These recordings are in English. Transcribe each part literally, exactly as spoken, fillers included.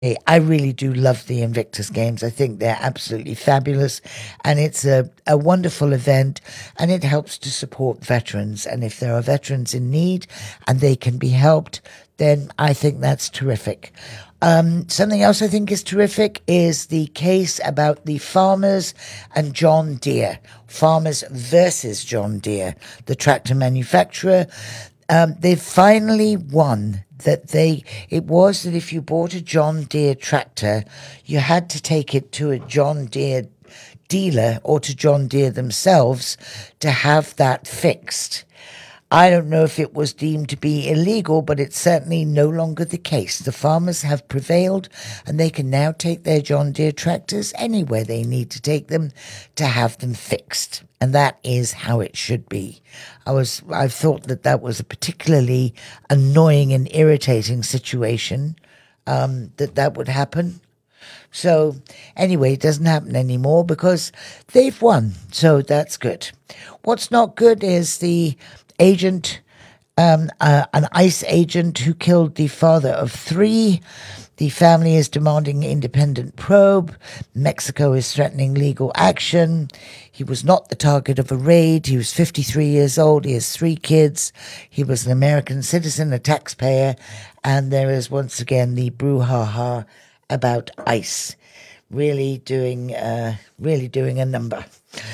I really do love the Invictus Games. I think they're absolutely fabulous, and it's a, a wonderful event, and it helps to support veterans. And if there are veterans in need and they can be helped, then I think that's terrific. Um, something else I think is terrific is the case about the farmers and John Deere. Farmers versus John Deere, the tractor manufacturer. Um, they've finally won. That they, it was that if you bought a John Deere tractor, you had to take it to a John Deere dealer or to John Deere themselves to have that fixed. I don't know if it was deemed to be illegal, but it's certainly no longer the case. The farmers have prevailed, and they can now take their John Deere tractors anywhere they need to take them to have them fixed. And that is how it should be. I was, I thought that that was a particularly annoying and irritating situation, um, that that would happen. So anyway, it doesn't happen anymore because they've won. So that's good. What's not good is the agent, um, uh, an ICE agent who killed the father of three. The family is demanding independent probe. Mexico is threatening legal action. He was not the target of a raid. He was fifty-three years old. He has three kids. He was an American citizen, a taxpayer. And there is once again the brouhaha about ICE really doing, uh, really doing a number.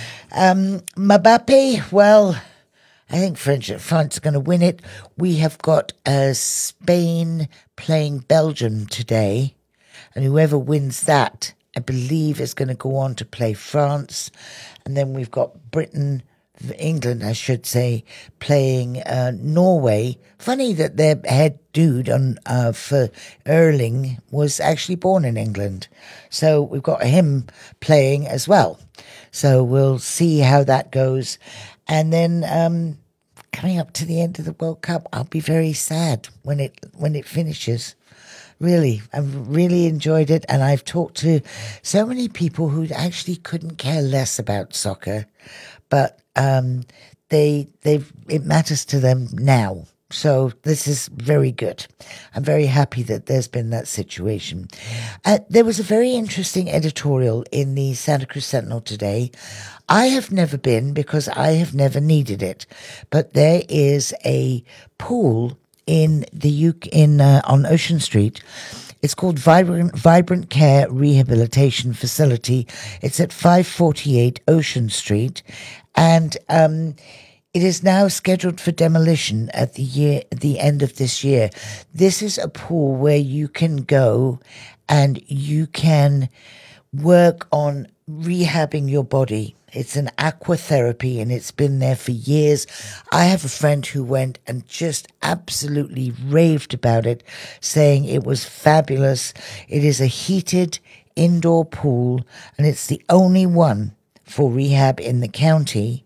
Um, Mbappe, well, I think French, France are going to win it. We have got uh, Spain playing Belgium today, and whoever wins that, I believe, is going to go on to play France. And then we've got Britain, England, I should say, playing uh, Norway. Funny that their head dude on uh, for Erling was actually born in England. So we've got him playing as well. So we'll see how that goes. And then um, coming up to the end of the World Cup, I'll be very sad when it when it finishes. Really, I've really enjoyed it, and I've talked to so many people who actually couldn't care less about soccer, but um, they they it matters to them now. So this is very good. I'm very happy that there's been that situation. Uh, there was a very interesting editorial in the Santa Cruz Sentinel today. I have never been because I have never needed it, but there is a pool in the U K, in uh, on Ocean Street. It's called Vibrant Vibrant Care Rehabilitation Facility. It's at five forty-eight Ocean Street, and um, it is now scheduled for demolition at the year at the end of this year. This is a pool where you can go and you can work on rehabbing your body. It's an aqua therapy, and it's been there for years. I have a friend who went and just absolutely raved about it, saying it was fabulous. It is a heated indoor pool, and it's the only one for rehab in the county.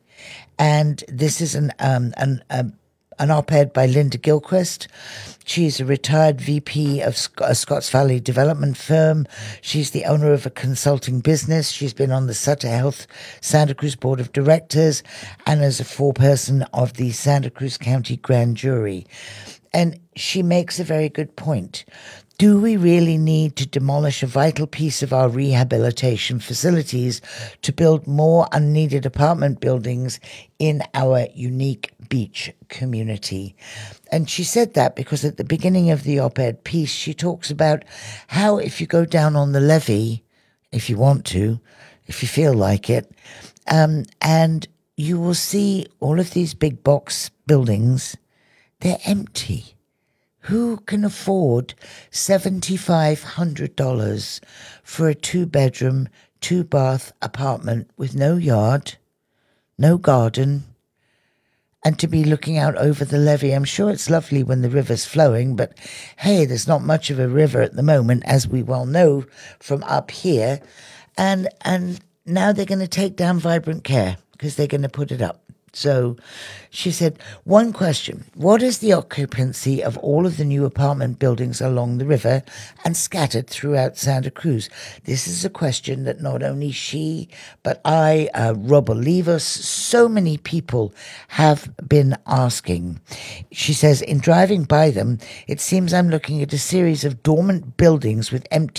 And this is an um, an um, an op-ed by Linda Gilchrist. She's a retired V P of Sc- a Scotts Valley development firm. She's the owner of a consulting business. She's been on the Sutter Health Santa Cruz Board of Directors and as a foreperson of the Santa Cruz County Grand Jury. And she makes a very good point. Do we really need to demolish a vital piece of our rehabilitation facilities to build more unneeded apartment buildings in our unique beach community? And she said that because at the beginning of the op-ed piece, she talks about how if you go down on the levee, if you want to, if you feel like it, um, and you will see all of these big box buildings, they're empty. Who can afford seven thousand five hundred dollars for a two-bedroom, two-bath apartment with no yard, no garden, and to be looking out over the levee? I'm sure it's lovely when the river's flowing, but hey, there's not much of a river at the moment, as we well know from up here. And and now they're going to take down Vibrant Care because they're going to put it up. So she said, one question, what is the occupancy of all of the new apartment buildings along the river and scattered throughout Santa Cruz? This is a question that not only she, but I, uh, Rob Olivas, so many people have been asking. She says, in driving by them, it seems I'm looking at a series of dormant buildings with empty